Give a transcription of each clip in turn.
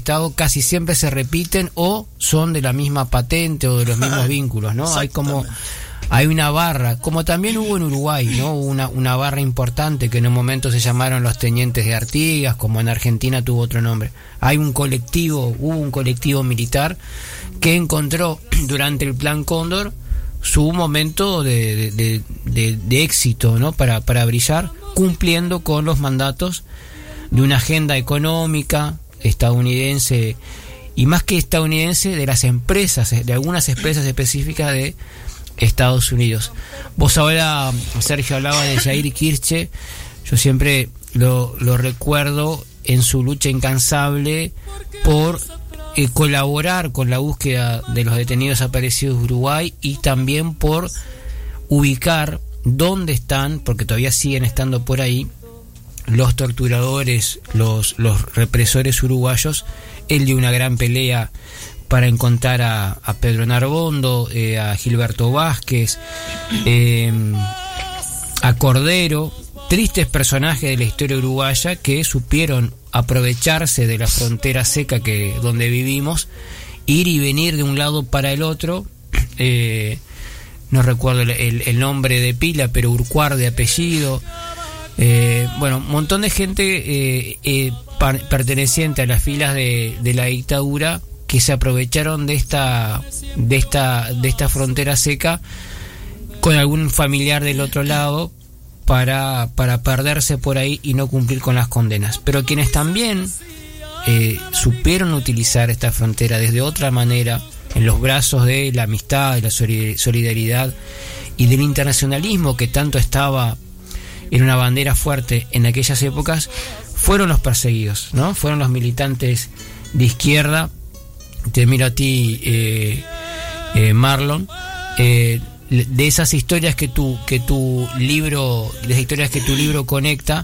Estado casi siempre se repiten o son de la misma patente o de los mismos vínculos, ¿no? Hay una barra, como también hubo en Uruguay, ¿no? Hubo una barra importante que en un momento se llamaron los Tenientes de Artigas, como en Argentina tuvo otro nombre. Hubo un colectivo militar que encontró durante el Plan Cóndor su momento de éxito, ¿no? Para brillar, cumpliendo con los mandatos de una agenda económica estadounidense, y más que estadounidense, de las empresas, de algunas empresas específicas de Estados Unidos. Vos ahora, Sergio, hablaba de Jair Kirchner. Yo siempre lo recuerdo en su lucha incansable por colaborar con la búsqueda de los detenidos desaparecidos de Uruguay, y también por ubicar dónde están, porque todavía siguen estando por ahí, los torturadores, los represores uruguayos. Él dio una gran pelea para encontrar a Pedro Narbondo, a Gilberto Vázquez, a Cordero, tristes personajes de la historia uruguaya que supieron aprovecharse de la frontera seca donde vivimos, ir y venir de un lado para el otro. No recuerdo el nombre de pila, pero Urcuar de apellido. Un montón de gente perteneciente a las filas de la dictadura, que se aprovecharon de esta frontera seca con algún familiar del otro lado para perderse por ahí y no cumplir con las condenas. Pero quienes también supieron utilizar esta frontera desde otra manera, en los brazos de la amistad, de la solidaridad y del internacionalismo que tanto estaba en una bandera fuerte en aquellas épocas, fueron los perseguidos, ¿no? Fueron los militantes de izquierda. Te miro a ti, Marlon, de esas historias que tu libro conecta.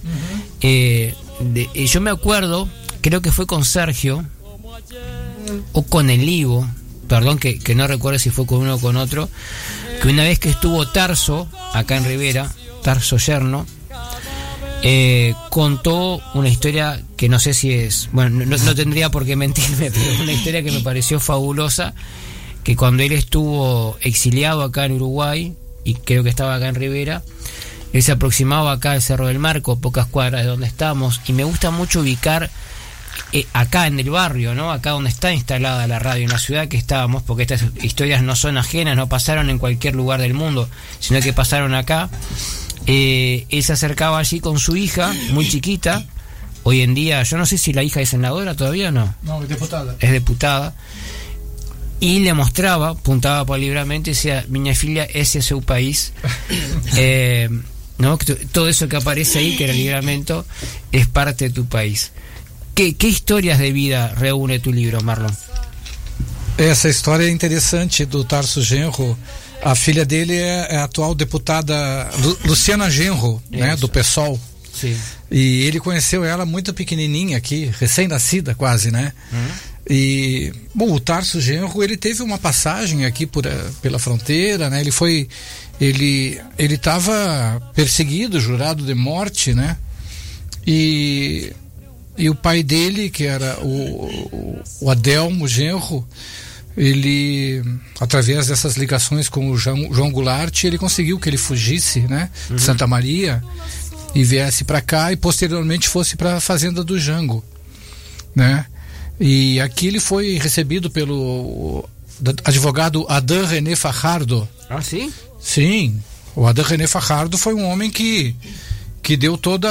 Yo me acuerdo, creo que fue con Sergio o con el Ivo, perdón, que no recuerdo si fue con uno o con otro, que una vez que estuvo Tarso acá en Rivera, Tarso Yerno, contó una historia que no sé si es, bueno, no tendría por qué mentirme, pero una historia que me pareció fabulosa, que cuando él estuvo exiliado acá en Uruguay, y creo que estaba acá en Rivera, él se aproximaba acá al Cerro del Marco, pocas cuadras de donde estamos, y me gusta mucho ubicar acá en el barrio, ¿no? Acá donde está instalada la radio, en la ciudad que estábamos, porque estas historias no son ajenas, no pasaron en cualquier lugar del mundo, sino que pasaron acá. Él se acercaba allí con su hija, muy chiquita. Hoy en día, yo no sé si la hija es senadora todavía o no. No, es diputada. Es diputada. Y le mostraba, apuntaba por libramente y decía: "Miña filia, ese es su país". ¿No? Todo eso que aparece ahí, que era el libramento, es parte de tu país. ¿Qué historias de vida reúne tu libro, Marlon? Essa história é interessante do Tarso Genro. A filha dele é a atual deputada Luciana Genro, né, do PSOL. Sim. E ele conheceu ela muito pequenininha aqui, recém-nascida quase, né? E, bom, o Tarso Genro, ele teve uma passagem aqui pela fronteira, né? Ele estava perseguido, jurado de morte, né? E o pai dele, que era o Adelmo Genro, ele, através dessas ligações com o João Goulart, ele conseguiu que ele fugisse, né, de Santa Maria e viesse para cá, e posteriormente fosse para a fazenda do Jango, né? E aqui ele foi recebido pelo advogado Adam René Fajardo. Ah, sim? Sim, o Adam René Fajardo foi um homem que deu todas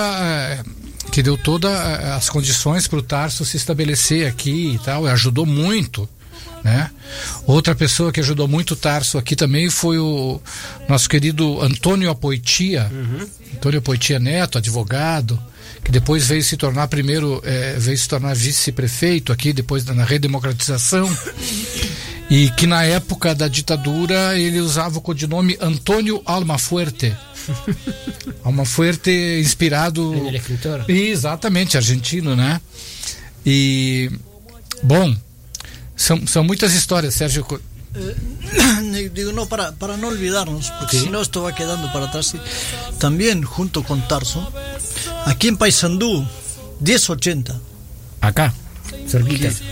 as condições para o Tarso se estabelecer aqui e tal, e ajudou muito, né? Outra pessoa que ajudou muito o Tarso aqui também foi o nosso querido Antônio Apoitia, Antônio Apoitia Neto, advogado, que depois veio se tornar vice-prefeito aqui, depois na redemocratização, e que na época da ditadura ele usava o codinome Antônio Almafuerte. Almafuerte inspirado... Ele é escritor? Exatamente, argentino, né? E, bom, são muitas histórias, Sérgio. Digo, no, para no olvidarnos, porque sí, si no esto va quedando para atrás. También junto con Tarso, aquí en Paysandú, 1080. Acá, cerquita.